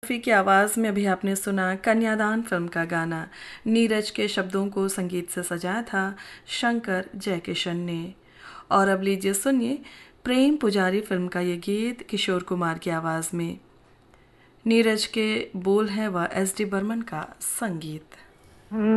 रफ़ी की आवाज़ में अभी आपने सुना कन्यादान फिल्म का गाना। नीरज के शब्दों को संगीत से सजाया था शंकर जयकिशन ने। और अब लीजिए सुनिए प्रेम पुजारी फिल्म का ये गीत किशोर कुमार की आवाज़ में। नीरज के बोल हैं व एस डी बर्मन का संगीत।